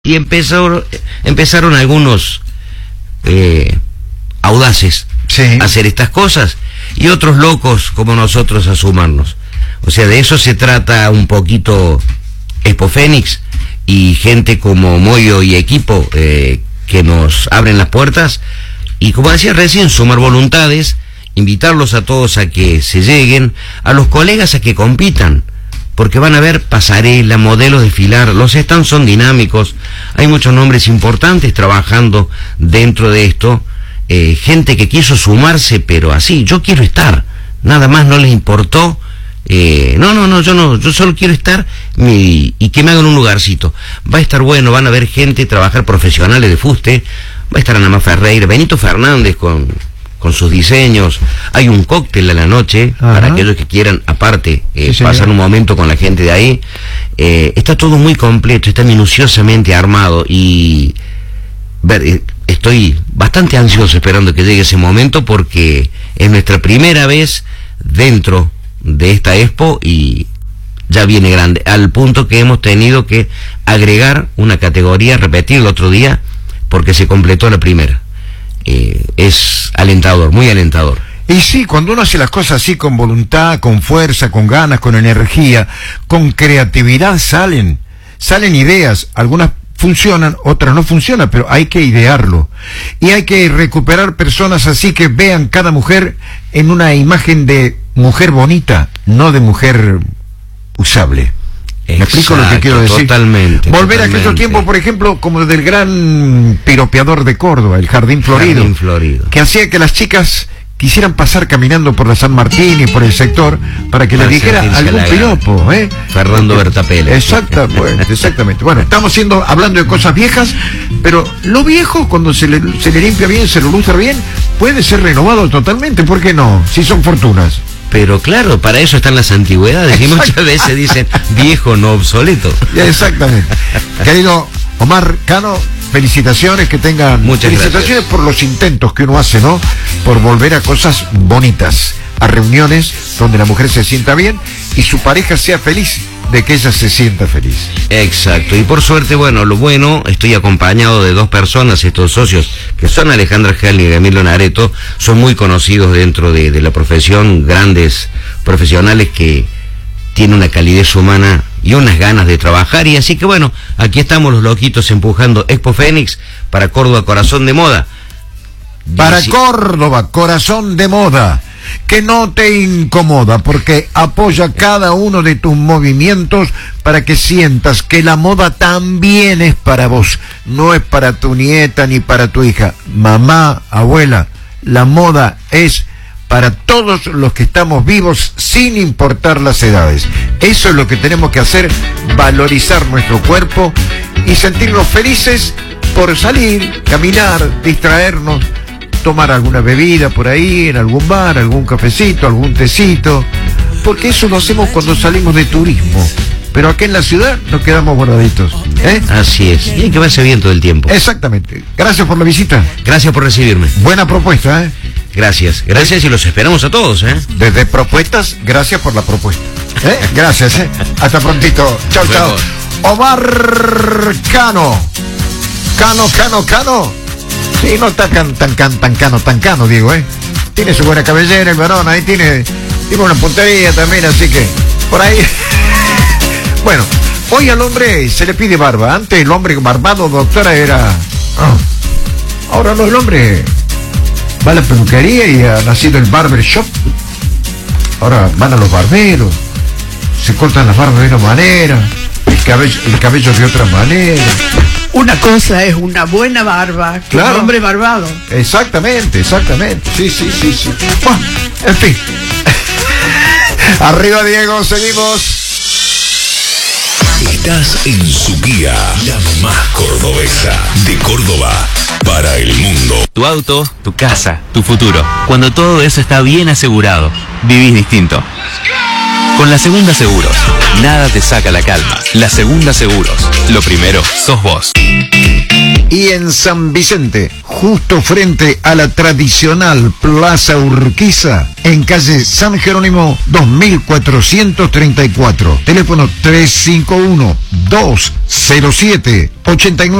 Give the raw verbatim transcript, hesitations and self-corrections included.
Y empezó, empezaron algunos eh, audaces sí. a hacer estas cosas y otros locos como nosotros a sumarnos. O sea, de eso se trata un poquito Expo Fénix y gente como Moyo y equipo eh, que nos abren las puertas y, como decía recién, sumar voluntades, invitarlos a todos a que se lleguen, a los colegas a que compitan, porque van a ver pasarela, modelos desfilar, los stands son dinámicos, hay muchos nombres importantes trabajando dentro de esto, eh, gente que quiso sumarse, pero así, yo quiero estar, nada más no les importó, eh, no, no, no, yo no, yo solo quiero estar mi, y que me hagan un lugarcito. Va a estar bueno, van a ver gente trabajar, profesionales de fuste, va a estar Ana Má Ferreira, Benito Fernández con... con sus diseños, hay un cóctel a la noche, Ajá. para aquellos que quieran, aparte, eh, sí, pasar un momento con la gente de ahí, eh, está todo muy completo, está minuciosamente armado, y ver, eh, estoy bastante ansioso esperando que llegue ese momento, porque es nuestra primera vez dentro de esta expo, y ya viene grande, al punto que hemos tenido que agregar una categoría, repetir el otro día, porque se completó la primera. Eh, es alentador, muy alentador. Y sí, cuando uno hace las cosas así con voluntad, con fuerza, con ganas, con energía, con creatividad, salen, salen ideas, algunas funcionan, otras no funcionan, pero hay que idearlo. Y hay que recuperar personas así que vean cada mujer en una imagen de mujer bonita, no de mujer usable. ¿Me explico lo que quiero decir? Totalmente. Volver totalmente. a aquellos tiempos, por ejemplo, como del gran piropeador de Córdoba, el Jardín Florido, Jardín Florido, que hacía que las chicas quisieran pasar caminando por la San Martín y por el sector para que para le dijera algún piropo, ¿eh? Fernando Bertapele. Exactamente, exactamente. Bueno, estamos siendo, hablando de cosas viejas, pero lo viejo, cuando se le, se le limpia bien, se lo lustra bien, puede ser renovado totalmente, ¿por qué no? Si son fortunas. Pero claro, para eso están las antigüedades, y muchas veces dicen viejo no obsoleto. Exactamente. Querido Omar Cano, felicitaciones, que tengan muchas felicitaciones gracias. Por los intentos que uno hace, ¿no? Por volver a cosas bonitas, a reuniones donde la mujer se sienta bien y su pareja sea feliz de que ella se sienta feliz. Exacto, y por suerte, bueno, lo bueno, estoy acompañado de dos personas, estos socios, que son Alejandra Gelli y Emilio Nareto, son muy conocidos dentro de, de la profesión, grandes profesionales que tienen una calidez humana y unas ganas de trabajar, y así que bueno, aquí estamos los loquitos empujando Expo Fénix para Córdoba, corazón de moda. Para sí. Córdoba, corazón de moda. Que no te incomoda, porque apoya cada uno de tus movimientos para que sientas que la moda también es para vos, no es para tu nieta ni para tu hija. Mamá, abuela, la moda es para todos los que estamos vivos sin importar las edades. Eso es lo que tenemos que hacer, valorizar nuestro cuerpo y sentirnos felices por salir, caminar, distraernos, tomar alguna bebida por ahí, en algún bar, algún cafecito, algún tecito, porque eso lo hacemos cuando salimos de turismo, pero aquí en la ciudad nos quedamos guardaditos, ¿eh? Así es, y hay que verse bien todo el tiempo. Exactamente. Gracias por la visita. Gracias por recibirme. Buena propuesta, ¿eh? Gracias, gracias, y los esperamos a todos, ¿eh? Desde propuestas, gracias por la propuesta, ¿eh? Gracias, ¿eh? Hasta prontito. Chao, chao. Omar Cano. Cano, Cano, Cano. Sí, no está tan, tan, tan, tan cano, tan cano, digo, ¿eh? Tiene su buena cabellera el varón, ahí tiene, tiene una puntería también, así que, por ahí. Bueno, hoy al hombre se le pide barba. Antes el hombre barbado, doctora, era... Oh. Ahora no, el hombre va a la peluquería y ha nacido el barber shop. Ahora van a los barberos, se cortan las barbas de una manera, el cabello, el cabello de otra manera. Una cosa es una buena barba que claro. Un hombre barbado. Exactamente, exactamente. Sí, sí, sí, sí. Bueno, en fin. Arriba, Diego, seguimos. Estás en su guía, la más cordobesa de Córdoba para el mundo. Tu auto, tu casa, tu futuro. Cuando todo eso está bien asegurado, vivís distinto. Con la Segunda Seguros, nada te saca la calma. La Segunda Seguros, lo primero sos vos. Y en San Vicente, justo frente a la tradicional Plaza Urquiza, en calle San Jerónimo dos mil cuatrocientos treinta y cuatro. Teléfono tres cinco uno, dos cero siete, ocho nueve.